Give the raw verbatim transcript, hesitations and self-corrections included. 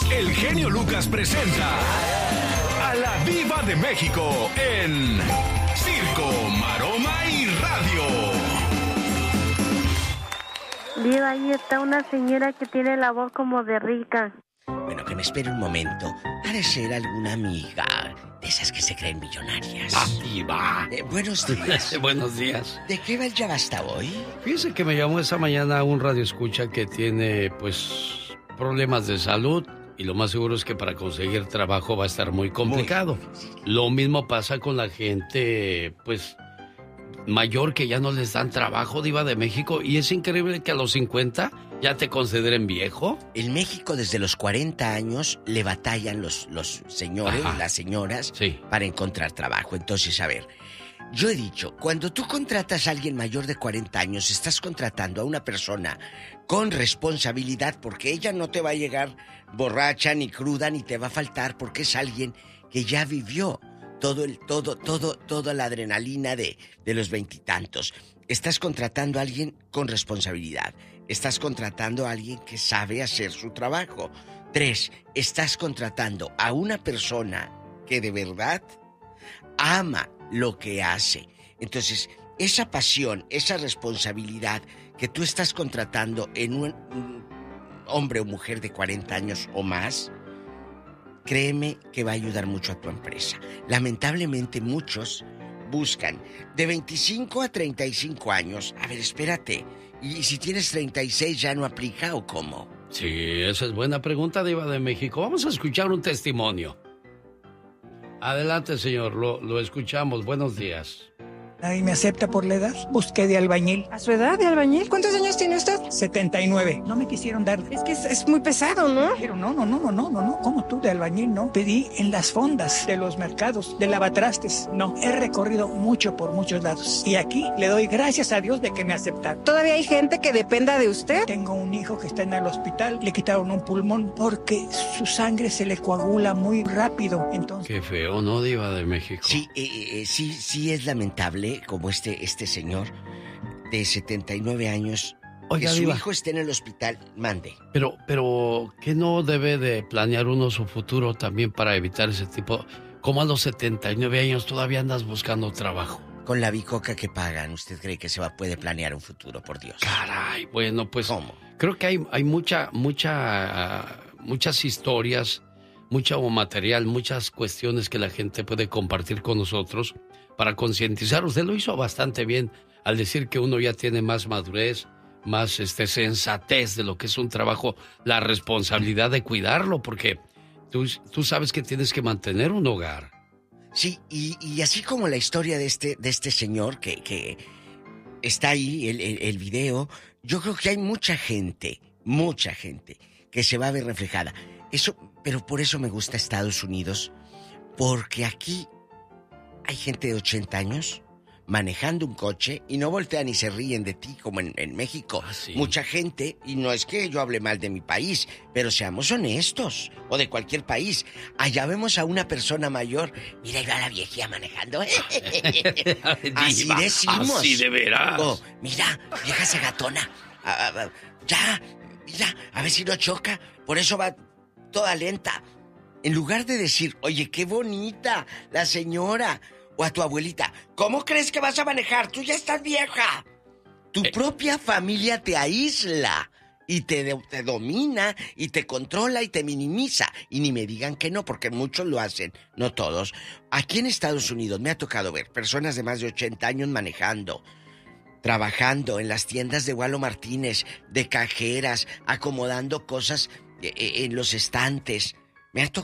el genio Lucas presenta a la Diva de México en Circo, Maroma y Radio. Diva, ahí está una señora que tiene la voz como de rica. Bueno, que me espere un momento. Ha de ser alguna amiga de esas que se creen millonarias. ¡Ah, Diva! Eh, buenos días. Buenos días. ¿De qué va el Ya Basta hoy? Fíjese que me llamó esta mañana un radioescucha que tiene, pues, problemas de salud. Y lo más seguro es que para conseguir trabajo va a estar muy complicado. Muy lo mismo pasa con la gente, pues, mayor que ya no les dan trabajo, Diva de México. Y es increíble que a los cincuenta ya te consideren viejo. En México desde los cuarenta años le batallan los, los señores, Ajá. las señoras, sí. para encontrar trabajo. Entonces, a ver, yo he dicho, cuando tú contratas a alguien mayor de cuarenta años, estás contratando a una persona con responsabilidad, porque ella no te va a llegar borracha ni cruda ni te va a faltar, porque es alguien que ya vivió todo el todo todo toda la adrenalina de de los veintitantos. Estás contratando a alguien con responsabilidad. Estás contratando a alguien que sabe hacer su trabajo. Tres, estás contratando a una persona que de verdad ama lo que hace. Entonces, esa pasión, esa responsabilidad que tú estás contratando en un, un hombre o mujer de cuarenta años o más, créeme que va a ayudar mucho a tu empresa. Lamentablemente muchos buscan de veinticinco a treinta y cinco años. A ver, espérate. ¿Y si tienes treinta y seis ya no aplica o cómo? Sí, esa es buena pregunta, Diva de México. Vamos a escuchar un testimonio. Adelante, señor, lo, lo escuchamos. Buenos días. Nadie me acepta por la edad. Busqué de albañil. ¿A su edad de albañil? ¿Cuántos años tiene usted? setenta y nueve. No me quisieron dar. Es que es, es muy pesado, ¿no? Pero no, no, no, no, no, no, no. ¿Cómo tú de albañil? No. Pedí en las fondas de los mercados, de lavatrastes. No. He recorrido mucho por muchos lados. Y aquí le doy gracias a Dios de que me aceptaron. ¿Todavía hay gente que dependa de usted? Tengo un hijo que está en el hospital. Le quitaron un pulmón porque su sangre se le coagula muy rápido. Entonces... Qué feo, ¿no, Diva de México? Sí, eh, eh, sí, sí es lamentable como este, este señor de setenta y nueve años. Oiga, que su Diva. Hijo esté en el hospital, mande. Pero, pero, ¿qué no debe de planear uno su futuro también para evitar ese tipo? ¿Cómo a los setenta y nueve años todavía andas buscando trabajo? Con la bicoca que pagan, ¿usted cree que se va puede planear un futuro, por Dios? Caray, bueno, pues... ¿Cómo? Creo que hay, hay mucha, mucha, uh, muchas historias, mucho material, muchas cuestiones que la gente puede compartir con nosotros para concientizar. Usted lo hizo bastante bien al decir que uno ya tiene más madurez, más este, sensatez de lo que es un trabajo, la responsabilidad de cuidarlo, porque tú, tú sabes que tienes que mantener un hogar. Sí, y, y así como la historia de este, de este señor que, que está ahí, el, el, el video, yo creo que hay mucha gente, mucha gente que se va a ver reflejada. Eso, pero por eso me gusta Estados Unidos, porque aquí hay gente de ochenta años manejando un coche y no voltean y se ríen de ti como en, en México. Ah, sí. Mucha gente, y no es que yo hable mal de mi país, pero seamos honestos, o de cualquier país. Allá vemos a una persona mayor, mira, ahí va la viejía manejando. Así Diva, decimos. Así de veras. Oh, mira, vieja segatona. Ah, ah, ya, mira, a ver si no choca. Por eso va toda lenta. En lugar de decir, oye, qué bonita la señora, o a tu abuelita, ¿cómo crees que vas a manejar? Tú ya estás vieja. Tu eh. propia familia te aísla y te, te domina y te controla y te minimiza. Y ni me digan que no, porque muchos lo hacen, no todos. Aquí en Estados Unidos me ha tocado ver personas de más de ochenta años manejando, trabajando en las tiendas de Walo Martínez, de cajeras, acomodando cosas en los estantes. Me ha, to